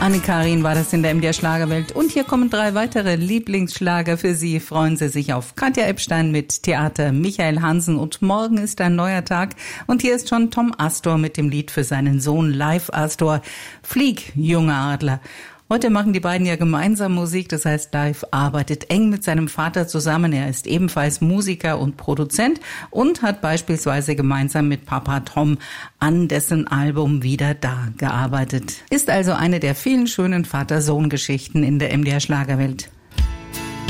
Anne-Karin war das in der MDR Schlagerwelt. Und hier kommen 3 weitere Lieblingsschlager für Sie. Freuen Sie sich auf Katja Epstein mit Theater, Michael Hansen und morgen ist ein neuer Tag. Und hier ist schon Tom Astor mit dem Lied für seinen Sohn Live Astor. Flieg, junger Adler. Heute machen die beiden ja gemeinsam Musik, das heißt, Live arbeitet eng mit seinem Vater zusammen. Er ist ebenfalls Musiker und Produzent und hat beispielsweise gemeinsam mit Papa Tom an dessen Album Wieder da gearbeitet. Ist also eine der vielen schönen Vater-Sohn-Geschichten in der MDR Schlagerwelt.